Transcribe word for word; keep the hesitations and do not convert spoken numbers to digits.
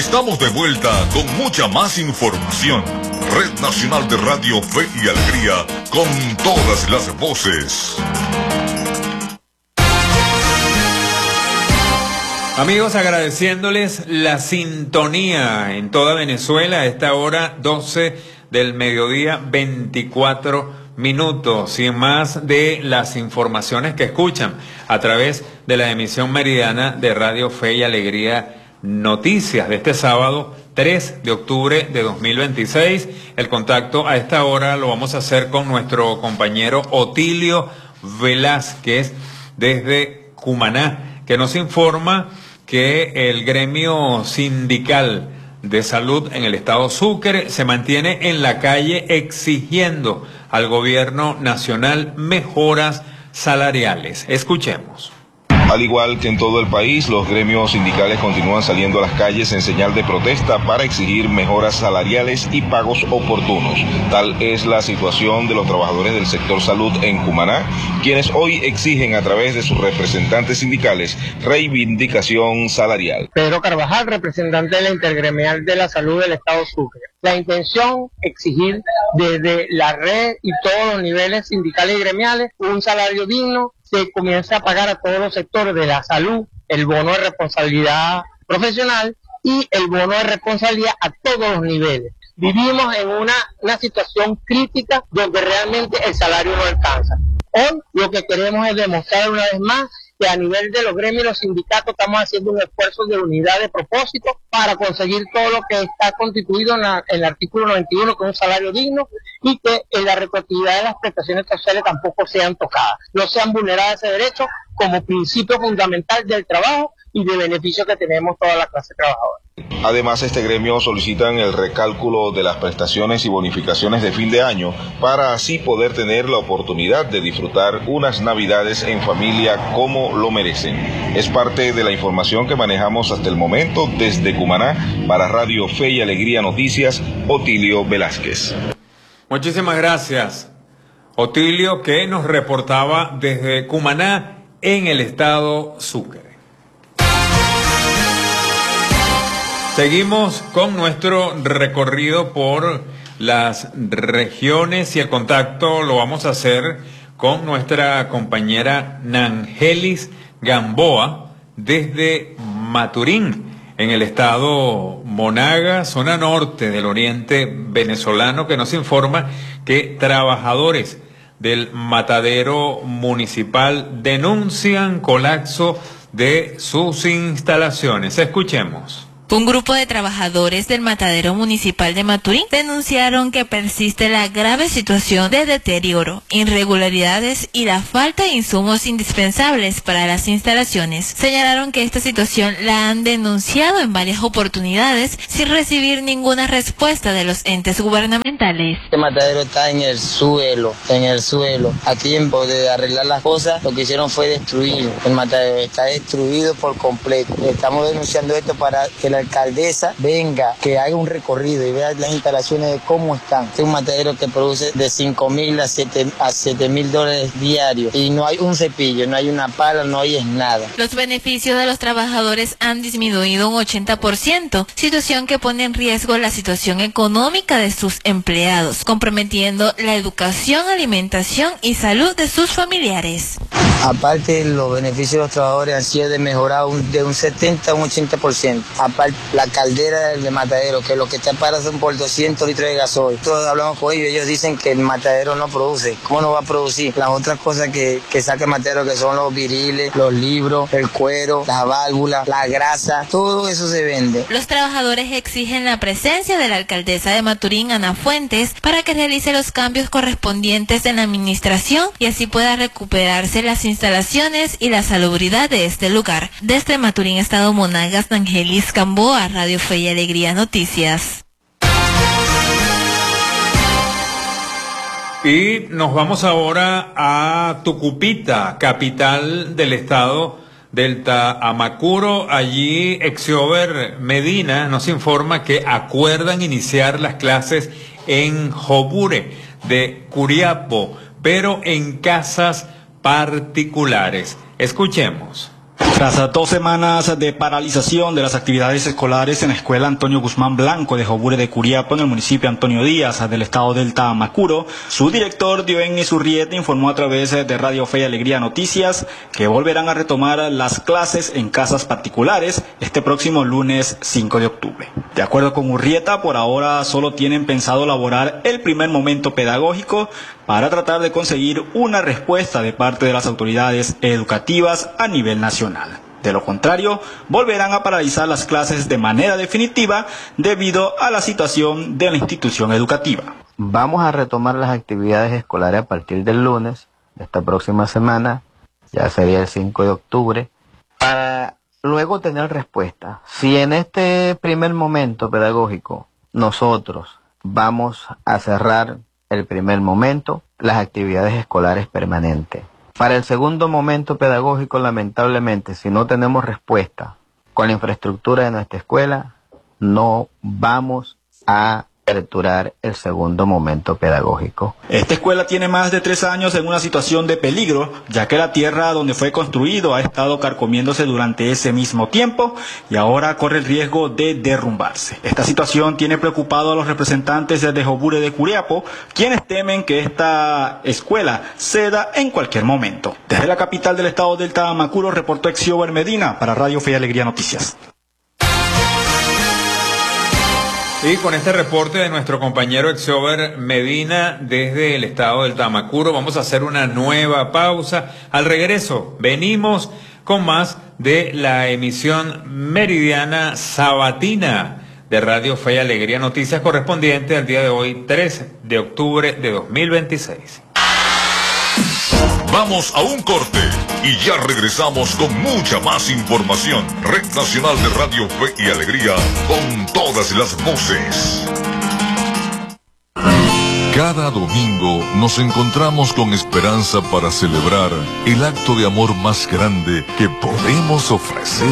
Estamos de vuelta con mucha más información. Red Nacional de Radio Fe y Alegría, con todas las voces. Amigos, agradeciéndoles la sintonía en toda Venezuela a esta hora doce del mediodía, veinticuatro minutos, y más de las informaciones que escuchan a través de la emisión meridiana de Radio Fe y Alegría Noticias de este sábado tres de octubre de dos mil veintiséis. El contacto a esta hora lo vamos a hacer con nuestro compañero Otilio Velázquez desde Cumaná, que nos informa que el gremio sindical de salud en el estado Sucre se mantiene en la calle exigiendo al gobierno nacional mejoras salariales. Escuchemos. Al igual que en todo el país, los gremios sindicales continúan saliendo a las calles en señal de protesta para exigir mejoras salariales y pagos oportunos. Tal es la situación de los trabajadores del sector salud en Cumaná, quienes hoy exigen a través de sus representantes sindicales reivindicación salarial. Pedro Carvajal, representante de la Intergremial de la Salud del Estado Sucre. La intención, exigir desde la red y todos los niveles sindicales y gremiales un salario digno, se comienza a pagar a todos los sectores de la salud, el bono de responsabilidad profesional y el bono de responsabilidad a todos los niveles. Vivimos en una, una situación crítica donde realmente el salario no alcanza. Hoy lo que queremos es demostrar una vez más que a nivel de los gremios y los sindicatos estamos haciendo un esfuerzo de unidad de propósito para conseguir todo lo que está constituido en, la, en el artículo noventa y uno, que es un salario digno, y que en la retroactividad de las prestaciones sociales tampoco sean tocadas, no sean vulneradas ese derecho como principio fundamental del trabajo y de beneficio que tenemos toda la clase trabajadora. Además, este gremio solicitan el recálculo de las prestaciones y bonificaciones de fin de año para así poder tener la oportunidad de disfrutar unas navidades en familia como lo merecen. Es parte de la información que manejamos hasta el momento desde Cumaná. Para Radio Fe y Alegría Noticias, Otilio Velázquez. Muchísimas gracias, Otilio, que nos reportaba desde Cumaná en el estado Sucre. Seguimos con nuestro recorrido por las regiones y el contacto lo vamos a hacer con nuestra compañera Nangelis Gamboa desde Maturín, en el estado Monagas, zona norte del oriente venezolano, que nos informa que trabajadores del matadero municipal denuncian colapso de sus instalaciones. Escuchemos. Un grupo de trabajadores del matadero municipal de Maturín denunciaron que persiste la grave situación de deterioro, irregularidades y la falta de insumos indispensables para las instalaciones. Señalaron que esta situación la han denunciado en varias oportunidades sin recibir ninguna respuesta de los entes gubernamentales. Este matadero está en el suelo, en el suelo. A tiempo de arreglar las cosas, lo que hicieron fue destruir. El matadero está destruido por completo. Estamos denunciando esto para que la alcaldesa venga, que haga un recorrido y vea las instalaciones de cómo están. Es un matadero que produce de cinco mil a siete mil dólares diarios y no hay un cepillo, no hay una pala, no hay nada. Los beneficios de los trabajadores han disminuido un ochenta por ciento, situación que pone en riesgo la situación económica de sus empleados, comprometiendo la educación, alimentación y salud de sus familiares. Aparte, los beneficios de los trabajadores han sido de mejorar un, de un setenta a un ochenta por ciento. Aparte, la caldera del matadero, que lo que está para son por doscientos litros de gasoil. Todos hablamos con ellos, ellos dicen que el matadero no produce. ¿Cómo no va a producir? Las otras cosas que, que saca el matadero, que son los viriles, los libros, el cuero, las válvulas, la grasa, todo eso se vende. Los trabajadores exigen la presencia de la alcaldesa de Maturín, Ana Fuentes, para que realice los cambios correspondientes en la administración y así pueda recuperarse las instalaciones y la salubridad de este lugar. Desde Maturín, estado Monagas, Nangelis Gamboa, Radio Fe y Alegría Noticias. Y nos vamos ahora a Tucupita, capital del estado del Amacuro. Allí Exiober Medina nos informa que acuerdan iniciar las clases en Jobure de Curiapo, pero en casas particulares. Escuchemos. Tras dos semanas de paralización de las actividades escolares en la escuela Antonio Guzmán Blanco de Jobure de Curiapo, en el municipio Antonio Díaz del estado del Tamacuro, su director Dioenny Zurrieta informó a través de Radio Fe y Alegría Noticias que volverán a retomar las clases en casas particulares este próximo lunes cinco de octubre. De acuerdo con Urrieta, por ahora solo tienen pensado elaborar el primer momento pedagógico para tratar de conseguir una respuesta de parte de las autoridades educativas a nivel nacional. De lo contrario, volverán a paralizar las clases de manera definitiva debido a la situación de la institución educativa. Vamos a retomar las actividades escolares a partir del lunes de esta próxima semana, ya sería el cinco de octubre, para luego tener respuesta. Si en este primer momento pedagógico nosotros vamos a cerrar el primer momento, las actividades escolares permanentes. Para el segundo momento pedagógico, lamentablemente, si no tenemos respuesta con la infraestructura de nuestra escuela, no vamos a aperturar el segundo momento pedagógico. Esta escuela tiene más de tres años en una situación de peligro, ya que la tierra donde fue construido ha estado carcomiéndose durante ese mismo tiempo y ahora corre el riesgo de derrumbarse. Esta situación tiene preocupado a los representantes de Jobure de Curiapo, quienes temen que esta escuela ceda en cualquier momento. Desde la capital del estado del Tamacuro, reportó Exiober Medina para Radio Fe y Alegría Noticias. Y con este reporte de nuestro compañero Exiober Medina desde el estado del Tamacuro, vamos a hacer una nueva pausa. Al regreso, venimos con más de la emisión meridiana sabatina de Radio Fe y Alegría Noticias, correspondiente al día de hoy, tres de octubre de dos mil veintiséis. Vamos a un corte y ya regresamos con mucha más información. Red Nacional de Radio Fe y Alegría, con todas las voces. Cada domingo nos encontramos con esperanza para celebrar el acto de amor más grande que podemos ofrecer